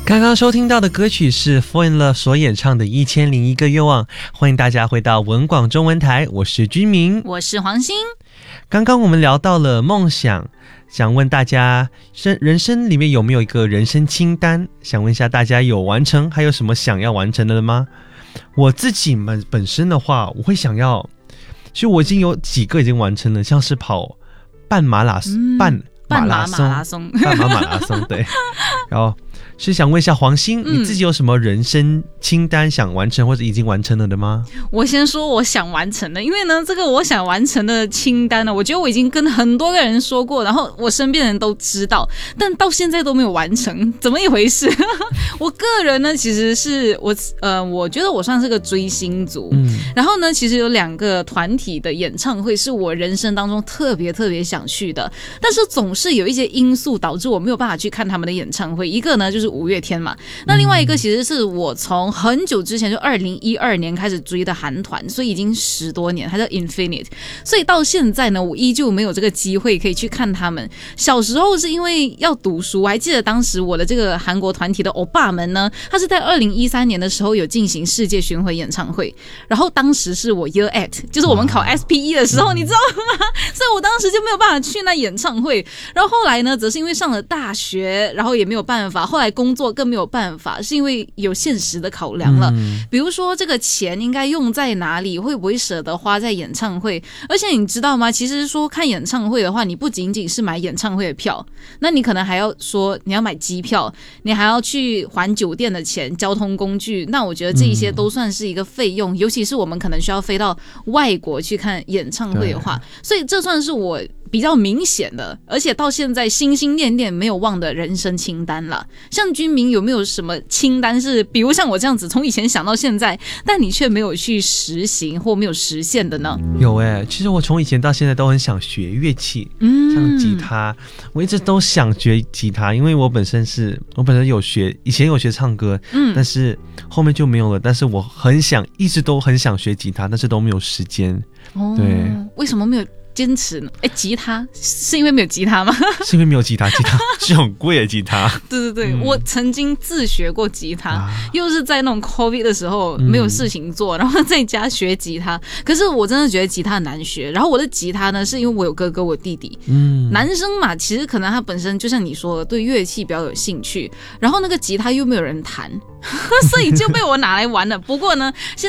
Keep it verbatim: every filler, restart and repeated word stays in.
刚刚收听到的歌曲是 Fall in Love 所演唱的一千零一个愿望。欢迎大家回到文广中文台，我是君明， 我是黄欣。 刚刚我们聊到了梦想，想问大家人生里面有没有一个人生清单，想问一下大家有完成还有什么想要完成的吗？我自己本本身的话，我会想要，其实我已经有几个已经完成了，像是跑半马拉松、嗯、半马拉松、 半马马拉松、 半马马拉松，对。然后是想问一下黄欣、嗯，你自己有什么人生清单想完成或者已经完成了的吗？ 我先说我想完成的，因为呢，这个我想完成的清单呢，我觉得我已经跟很多个人说过，然后我身边的人都知道，但到现在都没有完成，怎么一回事？我个人呢，其实是我呃，我觉得我算是个追星族，嗯，然后呢，其实有两个团体的演唱会是我人生当中特别特别想去的，但是总是有一些因素导致我没有办法去看他们的演唱会。一个呢就是五月天嘛，那另外一个其实是我从很久之前就二零一二年开始追的韩团，所以已经十多年，它叫 Infinite， 所以到现在呢，我依旧没有这个机会可以去看他们。小时候是因为要读书，我还记得当时我的这个韩国团体的欧巴们呢，他是在二零一三年的时候有进行世界巡回演唱会，然后当时是我 Year Eight， 就是我们考 S P E 的时候，你知道吗？所以我当时就没有办法去那演唱会。然后后来呢，则是因为上了大学，然后也没有办法，后来工作更没有办法，是因为有现实的考量了、嗯、比如说这个钱应该用在哪里，会不会舍得花在演唱会。而且你知道吗，其实说看演唱会的话，你不仅仅是买演唱会的票，那你可能还要说你要买机票，你还要去还酒店的钱、交通工具，那我觉得这一些都算是一个费用、嗯、尤其是我们可能需要飞到外国去看演唱会的话，所以这算是我比较明显的，而且到现在心心念念没有忘的人生清单了。像君明有没有什么清单是比如像我这样子从以前想到现在，但你却没有去实行或没有实现的呢？ 有耶、欸、其实我从以前到现在都很想学乐器、嗯、像吉他，我一直都想学吉他，因为我本身是我本身有学，以前有学唱歌、嗯、但是后面就没有了，但是我很想一直都很想学吉他，但是都没有时间、哦、对， 为什么没有坚持呢？哎，吉他是因为没有吉他吗？ 是因为没有吉他，吉他是很贵的吉他。 对对对、嗯，我曾经自学过吉他、啊，又是在那种 COVID 的时候没有事情做、嗯，然后在家学吉他。可是我真的觉得吉他很难学。然后我的吉他呢，是因为我有哥哥，我弟弟，嗯，男生嘛，其实可能他本身就像你说的，对乐器比较有兴趣。然后那个吉他又没有人弹，所以就被我拿来玩了。不过呢，现